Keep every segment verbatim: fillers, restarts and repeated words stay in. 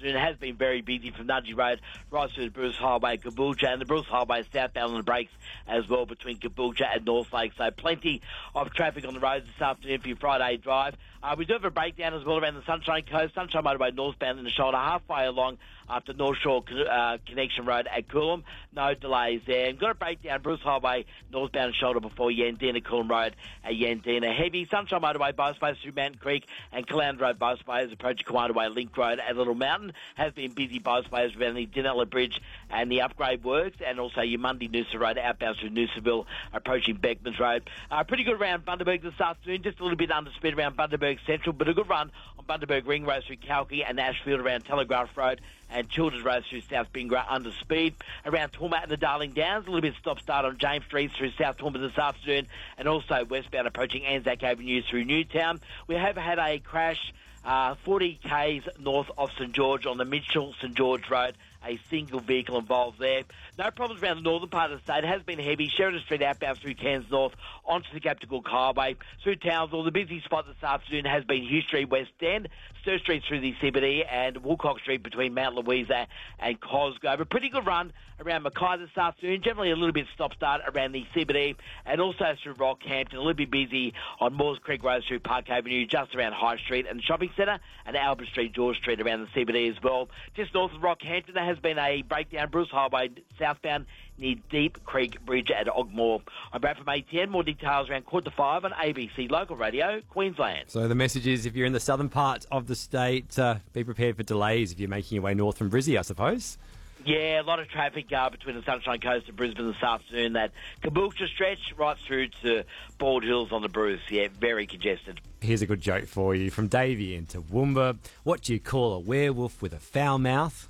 afternoon has been very busy from Nudgee Road right through the Bruce Highway, Caboolture, and the Bruce Highway southbound on the brakes as well between Caboolture and Northlake. So plenty of traffic on the roads this afternoon for your Friday drive. Uh, we do have a breakdown as well around the Sunshine Coast, Sunshine Motorway northbound in the shoulder, halfway along after North Shore uh, Connection Road at Coolum. No delays there. And got a breakdown Bruce Highway northbound and shoulder before Yandina Coolum Road at Yandina. Heavy Sunshine Motorway both ways through Mountain Creek and Caloundra Road both ways approaching Kiwanda Way Link Road at Little Mountain. Has been busy both ways around the Dinella Bridge and the upgrade works, and also your Mundy Noosa Road outbound through Noosaville approaching Beckmans Road. Uh, pretty good around Bundaberg this afternoon, just a little bit under speed around Bundaberg Central, but a good run on Bundaberg Ring Road through Kalki and Ashfield around Telegraph Road and Childers Road through South Bingra under speed. Around Tormat and the Darling Downs, a little bit stop-start on James Street through South Tormat this afternoon, and also westbound approaching Anzac Avenue through Newtown. We have had a crash uh, forty kays north of St George on the Mitchell-St George Road. A single vehicle involved there. No problems around the northern part of the state. It has been heavy. Sheridan Street outbound through Cairns North onto the Captain Highway through Townsville. The busy spot this afternoon has been Hugh Street West End, Stir Street through the C B D, and Woolcock Street between Mount Louisa and Cosgrove. A pretty good run around Mackay this afternoon. Generally a little bit stop-start around the C B D and also through Rockhampton. A little bit busy on Moores Creek Road through Park Avenue, just around High Street and the Shopping Centre, and Albert Street, George Street around the C B D as well. Just north of Rockhampton, there has been a breakdown Bruce Highway southbound near Deep Creek Bridge at Ogmore. I'm Brad from A T N. More details around quarter to five on A B C Local Radio, Queensland. So the message is, if you're in the southern part of the state, uh, be prepared for delays if you're making your way north from Brizzy, I suppose. Yeah, a lot of traffic uh, between the Sunshine Coast and Brisbane this afternoon. That Caboolture stretch right through to Bald Hills on the Bruce. Yeah, very congested. Here's a good joke for you. From Davey into Woomba, what do you call a werewolf with a foul mouth?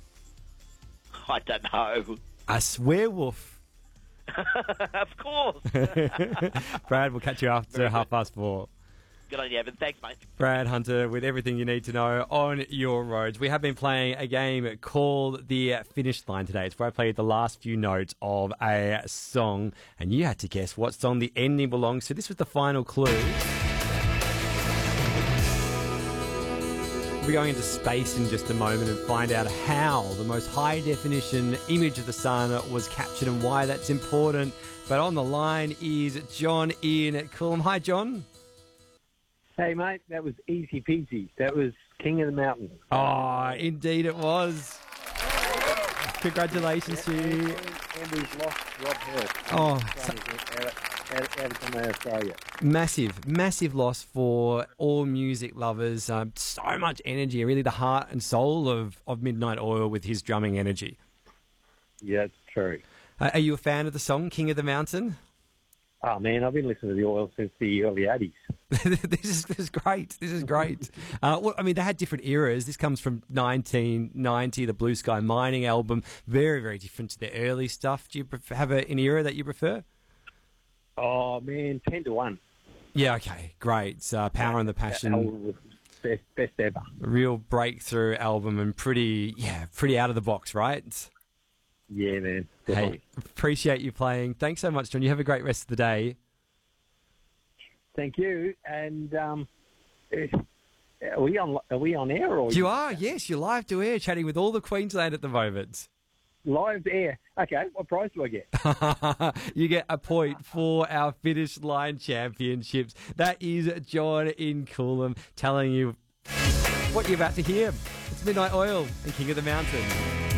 I don't know. A swearwolf. Of course. Brad, we'll catch you after half past four. Good on you, Evan. Thanks, mate. Brad Hunter with everything you need to know on your roads. We have been playing a game called The Finish Line today. It's where I played the last few notes of a song, and you had to guess what song the ending belongs to. This was the final clue. We'll be going into space in just a moment and find out how the most high-definition image of the sun was captured and why that's important. But on the line is John in Coolum. Hi, John. Hey, mate, that was easy peasy. That was King of the Mountain. Oh, indeed it was. Congratulations to you. And we've lost Rob Hill. Oh, out, out, out from Australia. Massive, massive loss for all music lovers. Um, so much energy, really the heart and soul of, of Midnight Oil with his drumming energy. Yeah, it's true. Uh, are you a fan of the song King of the Mountain? Oh, man, I've been listening to the Oil since the early eighties. this is this is great. This is great. Uh, well, I mean, they had different eras. This comes from nineteen ninety, the Blue Sky Mining album. Very, very different to the early stuff. Do you prefer, have a, an era that you prefer? Oh, man, ten to one. Yeah, okay, great. Uh, Power and the Passion. That album was best, best ever. A real breakthrough album and pretty, yeah, pretty out of the box, right? Yeah, man. Definitely. Hey, appreciate you playing. Thanks so much, John. You have a great rest of the day. Thank you. And um, are we on? Are we on air? Or you are. Yes, you're live to air, chatting with all the Queensland at the moment. Live air. Okay. What prize do I get? You get a point for our Finish Line Championships. That is John in Coolum telling you what you're about to hear. It's Midnight Oil and King of the Mountain.